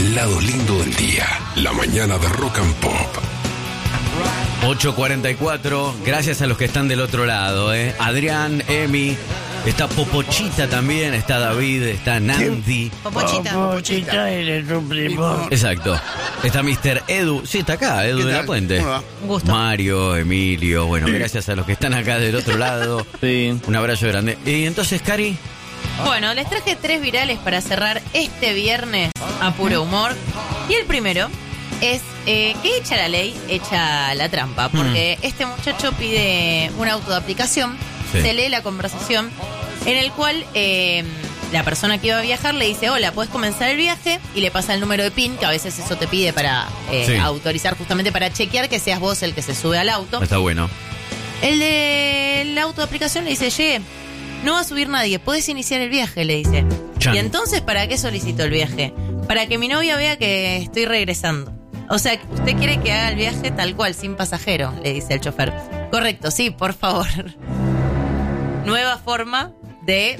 el lado lindo del día. La mañana de Rock and Pop. 8:44, gracias a los que están del otro lado, Adrián, Emi, está Popochita también, está David, está Nandy. Popochita es su primo. Exacto. Está Mr. Edu, sí, está acá, Edu de la Puente. Un gusto. Mario, Emilio, bueno, gracias a los que están acá del otro lado. Sí. Un abrazo grande. Y entonces, Cari. Bueno, les traje 3 virales para cerrar este viernes a puro humor. Y el primero es que echa la ley, echa la trampa. Porque este muchacho pide un auto de aplicación, Sí. se lee la conversación en el cual la persona que iba a viajar le dice: hola, ¿puedes comenzar el viaje? Y le pasa el número de PIN, que a veces eso te pide para Sí. autorizar, justamente para chequear que seas vos el que se sube al auto. Está bueno. El del auto de aplicación le dice: che, no va a subir nadie, ¿puedes iniciar el viaje? Le dice. Chan. Y entonces, ¿para qué solicito el viaje? Para que mi novia vea que estoy regresando. O sea, usted quiere que haga el viaje tal cual, sin pasajero, le dice el chofer. Correcto, sí, por favor. Nueva forma de...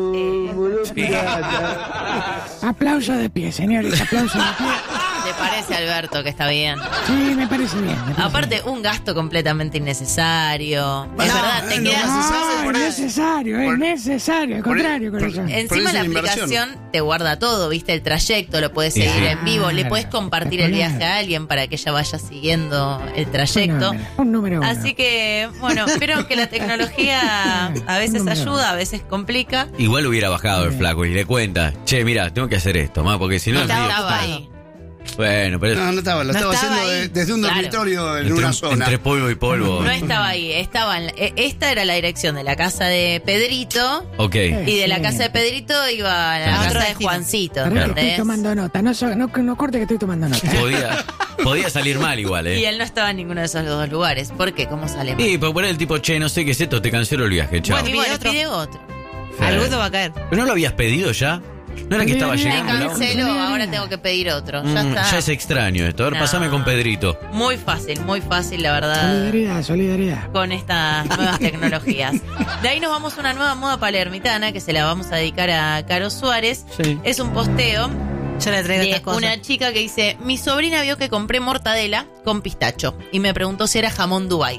Aplauso de pie, señores, aplauso de pie. ¿Te parece, Alberto, que está bien? Sí, me parece bien. Aparte, un gasto completamente innecesario. Es verdad, te quedas... No, es necesario, al contrario, corazón. Encima la aplicación te guarda todo, viste, el trayecto, lo puedes seguir Sí. en vivo, le puedes compartir el viaje a alguien para que ella vaya siguiendo el trayecto. Un número uno. Así que, bueno, creo que la tecnología a veces ayuda, a veces complica. Igual hubiera bajado el flaco y le cuenta: che, mira, tengo que hacer esto, más porque si no... Estaba ahí. Bueno, pero No estaba, lo No estaba estaba haciendo ahí. desde un Claro. dormitorio en una zona. entre polvo y polvo. No estaba ahí, estaba esta era la dirección de la casa de Pedrito Ok. y de la Sí. casa de Pedrito iba a la Claro. casa de Juancito, Pará que estoy ¿entendés? tomando nota. No corte que estoy tomando nota. Podía salir mal igual, Y él no estaba en ninguno de esos dos lugares. ¿Por qué? ¿Cómo sale? Y por poner el tipo: che, no sé qué es esto, te cancelo el viaje, chao. Y bueno, pide otro. Alguno va a caer. ¿Pero no lo habías pedido ya? ¿No era que estaba Me llegando? cancelo, ahora tengo que pedir otro. Ya está. Ya es extraño esto. A ver, No. pasame con Pedrito. Muy fácil, la verdad, Solidaridad. con estas nuevas tecnologías. De ahí nos vamos a una nueva moda palermitana que se la vamos a dedicar a Caro Suárez. Sí. Es un posteo Yo le traigo de estas cosas. una chica que dice: mi sobrina vio que compré mortadela con pistacho y me preguntó si era jamón Dubai.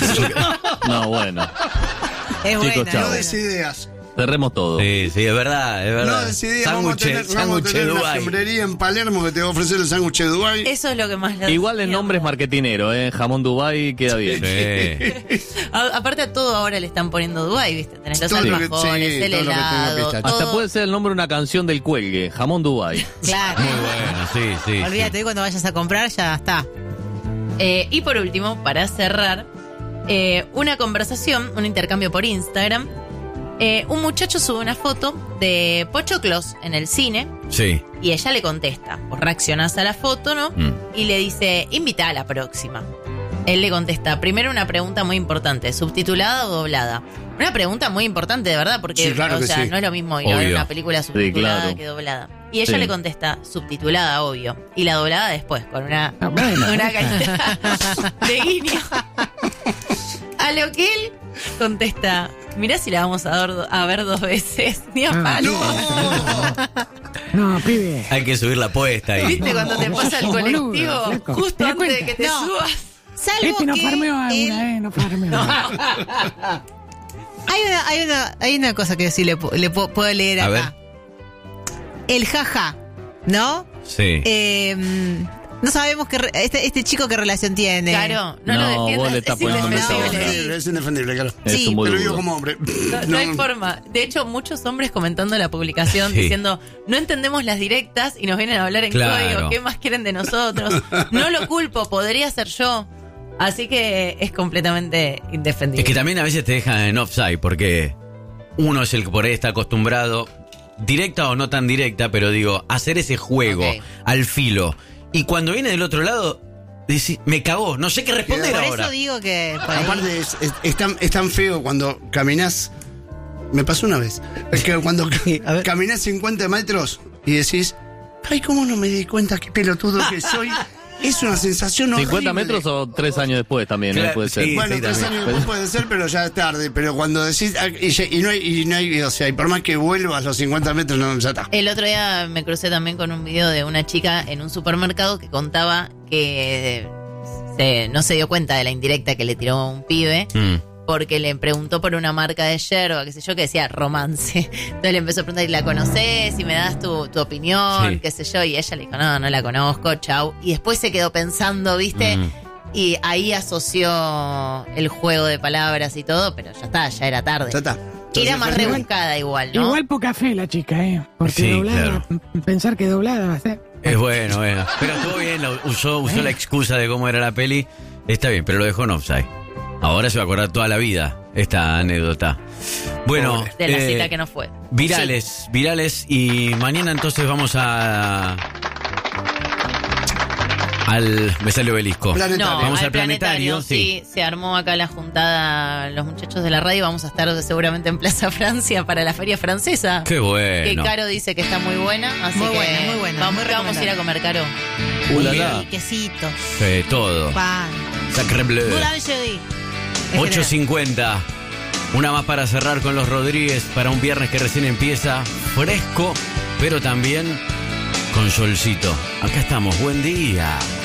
No, bueno. Es Chicos, buena. chao. No des ideas. Cerremos todo. Sí, es verdad, es verdad. No des ideas. Vamos a tener Sándwich una Dubái. hembrería en Palermo que te va a ofrecer el sándwich de Dubái. Eso es lo que más le Igual el nombre es marketinero, Jamón Dubai queda bien. Sí. Aparte a todo ahora le están poniendo Dubai, ¿viste? Tenés los Todo lo que- alfajores, sí, el todo lo que tenga helado, pistacho. Hasta todo. puede ser el nombre de una canción del cuelgue, Jamón Dubai. Claro. Muy bueno, sí. Olvídate, cuando vayas a comprar ya está. Y por último, para cerrar, una conversación, un intercambio por Instagram. Un muchacho sube una foto de Pochoclos en el cine Sí. y ella le contesta. Vos reaccionás a la foto, ¿no? Y le dice: invita a la próxima. Él le contesta: primero una pregunta muy importante, ¿subtitulada o doblada? Una pregunta muy importante, de verdad, porque Sí, claro que sí. no es lo mismo ir a ver Obvio. una película subtitulada claro. que doblada. Y ella Sí. le contesta: subtitulada, obvio. Y la doblada después, con una Bueno. una carita de guiño. A lo que él contesta: mirá si la vamos a ver 2 veces. Ni a palo. No, pibe. Hay que subir la apuesta ahí. ¿Viste cuando te pasa el sos un boludo, colectivo? flaco. Justo ¿Te das antes de cuenta? que te No. subas. Salvo Este no que farmeó a él- una, no farmeó. Hay una cosa que sí le puedo leer A acá. El jaja, ¿no? Sí. No sabemos este chico qué relación tiene. Claro, no, No, lo defiendas. vos le estás Es poniendo indefendible. Es indefendible, claro. Es Sí, un Te lo digo boludo. como hombre. No hay forma. De hecho, muchos hombres comentando la publicación Sí. diciendo: no entendemos las directas y nos vienen a hablar en Claro. código. ¿Qué más quieren de nosotros? No lo culpo, podría ser yo. Así que es completamente indefendible. Es que también a veces te dejan en offside porque uno es el que por ahí está acostumbrado, directa o no tan directa, pero digo, hacer ese juego Ok. al filo. Y cuando viene del otro lado, decís: me cagó, no sé qué responder Por ahora. eso digo que por ahí- Aparte, es tan feo cuando caminás. Me pasó una vez. Es que cuando caminás 50 metros y decís: ay, ¿cómo no me di cuenta qué pelotudo que soy? es una sensación horrible. 50 metros o 3 años después también, Claro, puede ser. sí. Bueno, 3 también. años después puede ser, pero ya es tarde. Pero cuando decís, y no hay, o sea, y por más que vuelvas los 50 metros, no, ya está. El otro día me crucé también con un video de una chica en un supermercado que contaba que no se dio cuenta de la indirecta que le tiró un pibe. Porque le preguntó por una marca de yerba, qué sé yo, que decía romance. Entonces le empezó a preguntar, ¿y la conoces? ¿Y me das tu opinión? Sí. Qué sé yo. Y ella le dijo, no la conozco, chau. Y después se quedó pensando, ¿viste? Y ahí asoció el juego de palabras y todo, pero ya está, ya era tarde. Ya está. Era más Entonces, rebuscada igual, ¿no? Igual poca fe la chica, porque Sí, doblada, pensar que doblada va a ser. Es bueno. Pero estuvo bien, usó la excusa de cómo era la peli. Está bien, pero lo dejó en offside. Ahora se va a acordar toda la vida esta anécdota. Bueno, De la cita que no fue. virales, y mañana entonces vamos al me sale Obelisco. Planetario. No, Vamos al al planetario, sí. Se armó acá la juntada, los muchachos de la radio. Vamos a estar seguramente en Plaza Francia para la Feria Francesa. Qué Que bueno. Caro dice que está muy buena. Así Muy que buena, muy buena, Vamos, muy ¿qué vamos a ir a comer, Caro? Ulala. Y quesito, Todo. pan. Sacre bleu. Boulangerie. 8:50. Una más para cerrar con los Rodríguez para un viernes que recién empieza. Fresco, pero también con solcito. Acá estamos. Buen día.